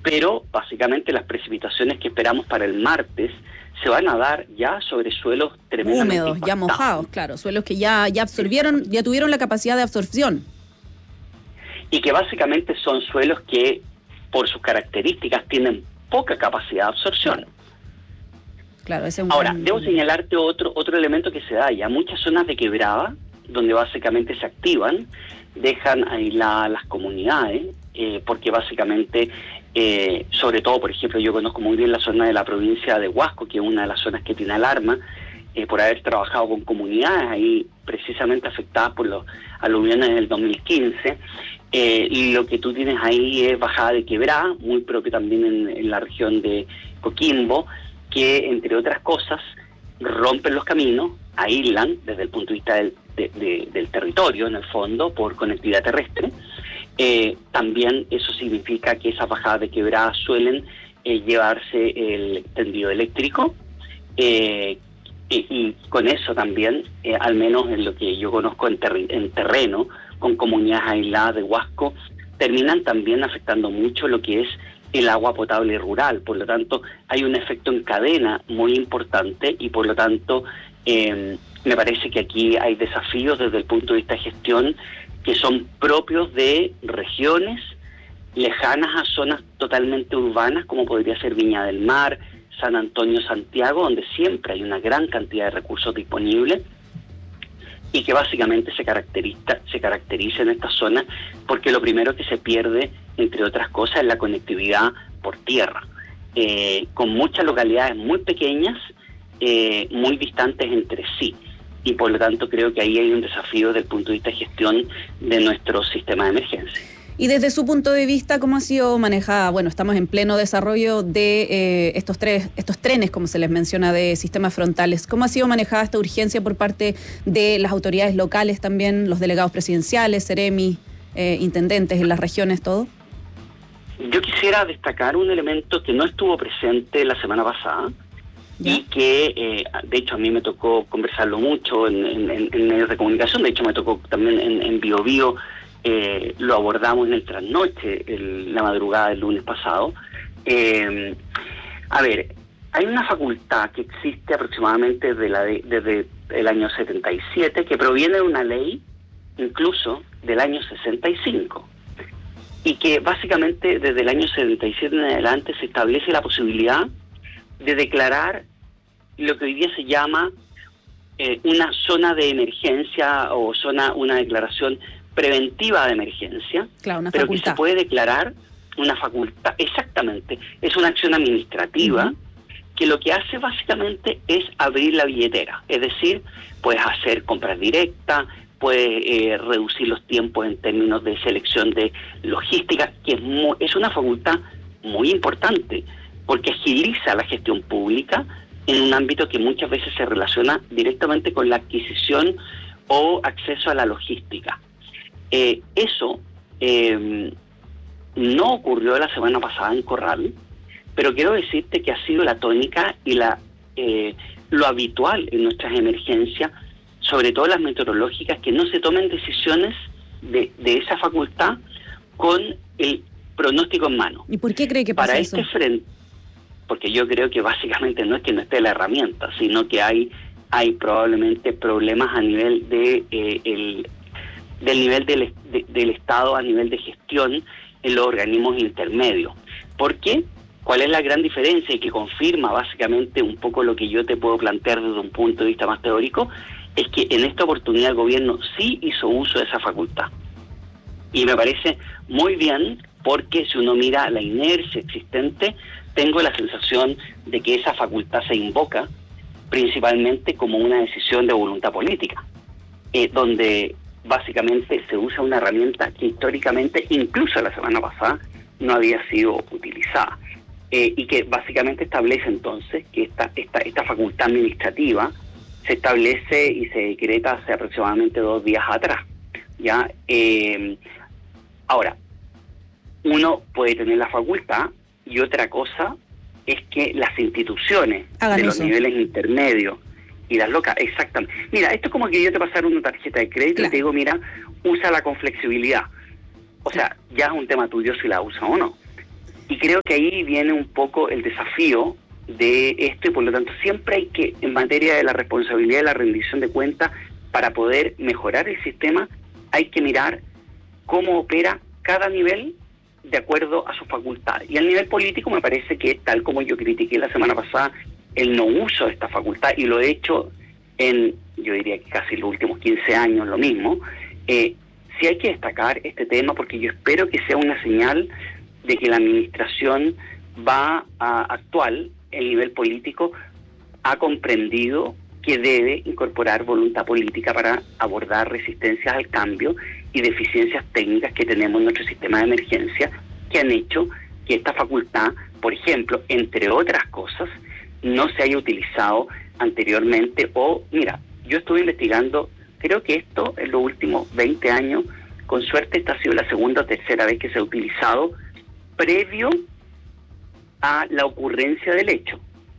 pero básicamente las precipitaciones que esperamos para el martes se van a dar ya sobre suelos tremendamente húmedos, ya impactados. mojados, claro, suelos que ya absorbieron, ya tuvieron la capacidad de absorción. Y que básicamente son suelos que, por sus características, tienen poca capacidad de absorción. Claro, ese es Ahora, debo señalarte otro elemento que se da ya. Muchas zonas de quebrada, donde básicamente se activan, dejan aisladas las comunidades, porque básicamente, sobre todo, por ejemplo, yo conozco muy bien la zona de la provincia de Huasco, que es una de las zonas que tiene alarma, por haber trabajado con comunidades ahí precisamente afectadas por los aluviones del 2015. Y lo que tú tienes ahí es bajada de quebrada, muy propio también en la región de Coquimbo, que entre otras cosas rompen los caminos, aíslan desde el punto de vista del territorio, en el fondo, por conectividad terrestre. También eso significa que esas bajadas de quebradas suelen llevarse el tendido eléctrico, y con eso también, al menos en lo que yo conozco en terreno, con comunidades aisladas de Huasco, terminan también afectando mucho lo que es el agua potable rural. Por lo tanto, hay un efecto en cadena muy importante y por lo tanto me parece que aquí hay desafíos desde el punto de vista de gestión que son propios de regiones lejanas a zonas totalmente urbanas, como podría ser Viña del Mar, San Antonio, Santiago, donde siempre hay una gran cantidad de recursos disponibles y que básicamente se caracteriza en estas zonas porque lo primero que se pierde, entre otras cosas, es la conectividad por tierra, con muchas localidades muy pequeñas, muy distantes entre sí. Y por lo tanto creo que ahí hay un desafío desde el punto de vista de gestión de nuestro sistema de emergencia. Y desde su punto de vista, ¿cómo ha sido manejada? Bueno, estamos en pleno desarrollo de estos trenes, como se les menciona, de sistemas frontales. ¿Cómo ha sido manejada esta urgencia por parte de las autoridades locales también, los delegados presidenciales, seremi, intendentes en las regiones, todo? Yo quisiera destacar un elemento que no estuvo presente la semana pasada, ¿ya? Y que, de hecho, a mí me tocó conversarlo mucho en medios de comunicación. De hecho, me tocó también en Bio Bio. Lo abordamos en el trasnoche, la madrugada del lunes pasado. A ver, hay una facultad que existe aproximadamente desde el año 77, que proviene de una ley incluso del año 65, y que básicamente desde el año 77 en adelante se establece la posibilidad de declarar lo que hoy día se llama una zona de emergencia o una declaración preventiva de emergencia, claro, una pero facultad. Que se puede declarar una facultad, exactamente, es una acción administrativa que lo que hace básicamente es abrir la billetera, es decir, puedes hacer compras directas, puedes reducir los tiempos en términos de selección de logística, que es una facultad muy importante, porque agiliza la gestión pública en un ámbito que muchas veces se relaciona directamente con la adquisición o acceso a la logística. Eso no ocurrió la semana pasada en Corral, pero quiero decirte que ha sido la tónica y lo habitual en nuestras emergencias, sobre todo las meteorológicas, que no se tomen decisiones de esa facultad con el pronóstico en mano. ¿Y por qué cree que pasa eso? Para este frente, porque yo creo que básicamente no es que no esté la herramienta, sino que hay probablemente problemas a nivel del Estado, a nivel de gestión en los organismos intermedios. ¿Por qué? ¿Cuál es la gran diferencia y que confirma básicamente un poco lo que yo te puedo plantear desde un punto de vista más teórico? Es que en esta oportunidad el gobierno sí hizo uso de esa facultad. Y me parece muy bien, porque si uno mira la inercia existente, tengo la sensación de que esa facultad se invoca principalmente como una decisión de voluntad política, donde básicamente se usa una herramienta que históricamente, incluso la semana pasada, no había sido utilizada, y que básicamente establece entonces que esta facultad administrativa se establece y se decreta hace aproximadamente 2 días atrás. ¿Ya? Ahora, uno puede tener la facultad y otra cosa es que las instituciones de los niveles intermedios y las locales, exactamente. Mira, esto es como que yo te pasara una tarjeta de crédito, claro, y te digo, mira, úsala con flexibilidad. O sea, ya es un tema tuyo si la usa o no. Y creo que ahí viene un poco el desafío de esto, y por lo tanto siempre hay que, en materia de la responsabilidad de la rendición de cuentas, para poder mejorar el sistema, hay que mirar cómo opera cada nivel de acuerdo a sus facultades. Y al nivel político me parece que, tal como yo critiqué la semana pasada, el no uso de esta facultad, y lo he hecho en, yo diría que casi los últimos 15 años lo mismo, sí hay que destacar este tema porque yo espero que sea una señal de que la administración actual, el nivel político, ha comprendido que debe incorporar voluntad política para abordar resistencias al cambio y deficiencias técnicas que tenemos en nuestro sistema de emergencia, que han hecho que esta facultad, por ejemplo, entre otras cosas, no se haya utilizado anteriormente. O, mira, yo estuve investigando, creo que esto en los últimos 20 años, con suerte esta ha sido la segunda o tercera vez que se ha utilizado previo a la ocurrencia del hecho,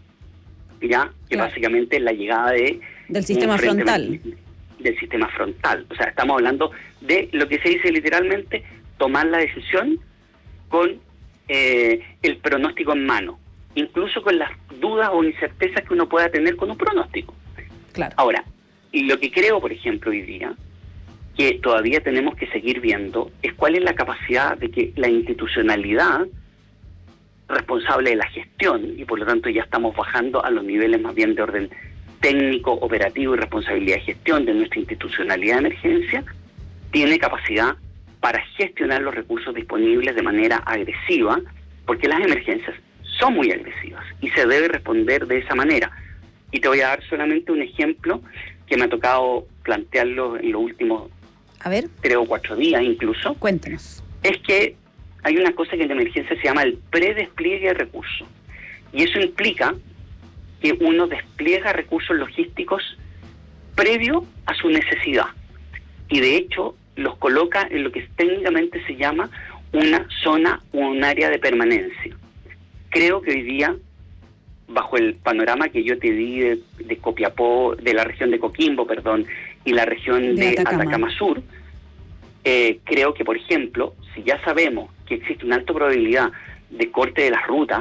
ya que claro, básicamente es la llegada del sistema frontal. Del sistema frontal. O sea, estamos hablando de lo que se dice literalmente, tomar la decisión con el pronóstico en mano, incluso con las dudas o incertezas que uno pueda tener con un pronóstico. Claro. Ahora, y lo que creo, por ejemplo, hoy día, que todavía tenemos que seguir viendo, es cuál es la capacidad de que la institucionalidad responsable de la gestión, y por lo tanto ya estamos bajando a los niveles más bien de orden técnico, operativo y responsabilidad de gestión de nuestra institucionalidad de emergencia, tiene capacidad para gestionar los recursos disponibles de manera agresiva, porque las emergencias son muy agresivas y se debe responder de esa manera. Y te voy a dar solamente un ejemplo que me ha tocado plantearlo en los últimos 3 o 4 días incluso. Cuéntanos. Es que hay una cosa que en emergencia se llama el predespliegue de recursos. Y eso implica que uno despliega recursos logísticos previo a su necesidad. Y de hecho los coloca en lo que técnicamente se llama una zona o un área de permanencia. Creo que hoy día, bajo el panorama que yo te di de Copiapó, de la región de Coquimbo, y la región de Atacama Sur, creo que, por ejemplo, si ya sabemos que existe una alta probabilidad de corte de las rutas,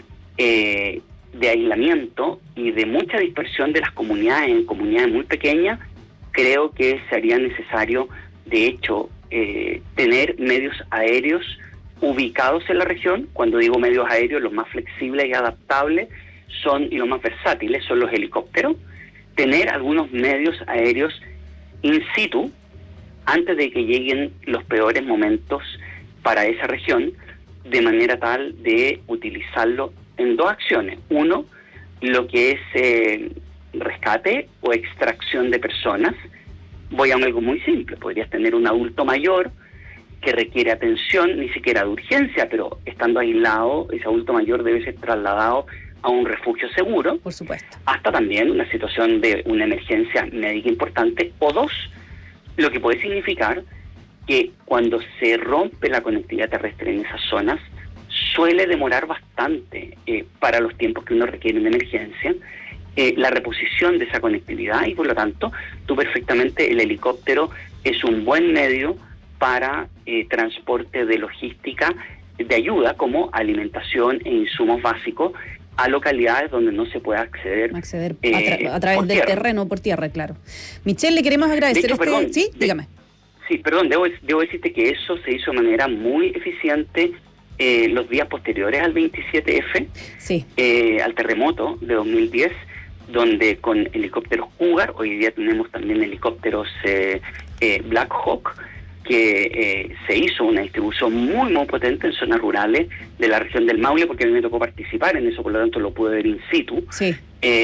de aislamiento y de mucha dispersión de las comunidades en comunidades muy pequeñas, creo que sería necesario, de hecho, tener medios aéreos ubicados en la región. Cuando digo medios aéreos, los más flexibles y adaptables y los más versátiles son los helicópteros. Tener algunos medios aéreos in situ antes de que lleguen los peores momentos para esa región, de manera tal de utilizarlo en 2 acciones. Uno, lo que es rescate o extracción de personas. Voy a algo muy simple. Podrías tener un adulto mayor que requiere atención, ni siquiera de urgencia, pero estando aislado, ese adulto mayor debe ser trasladado a un refugio seguro. Por supuesto. Hasta también una situación de una emergencia médica importante. O 2, lo que puede significar que cuando se rompe la conectividad terrestre en esas zonas, suele demorar bastante para los tiempos que uno requiere en emergencia, la reposición de esa conectividad, y por lo tanto, tú perfectamente, el helicóptero es un buen medio para transporte de logística de ayuda, como alimentación e insumos básicos, a localidades donde no se pueda acceder a través del terreno, por tierra, claro. Michelle, le queremos agradecer. De hecho, ¿Sí? Dígame. Sí, perdón, debo decirte que eso se hizo de manera muy eficiente los días posteriores al 27F, sí, al terremoto de 2010, donde con helicópteros Cougar, hoy día tenemos también helicópteros Black Hawk, que se hizo una distribución muy muy potente en zonas rurales de la región del Maule, porque a mí me tocó participar en eso, por lo tanto lo pude ver in situ. Sí.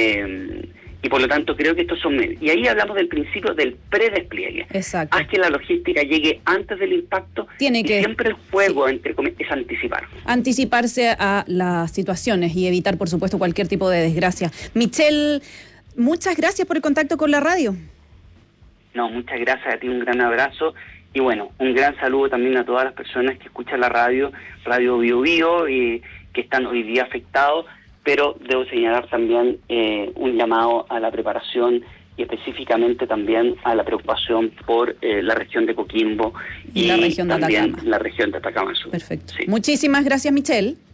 Y por lo tanto creo que estos son medios. Y ahí hablamos del principio del predespliegue. Exacto. Haz que la logística llegue antes del impacto. Tiene que, siempre el juego, sí, entre comillas, es anticipar. Anticiparse a las situaciones y evitar, por supuesto, cualquier tipo de desgracia. Michelle, muchas gracias por el contacto con la radio. No, muchas gracias a ti, un gran abrazo. Y bueno, un gran saludo también a todas las personas que escuchan la Radio Bio Bio, y que están hoy día afectados. Pero debo señalar también un llamado a la preparación y específicamente también a la preocupación por la región de Coquimbo y la región de también Atacama. la región de Atacama Sur. Perfecto. Sí. Muchísimas gracias, Michelle.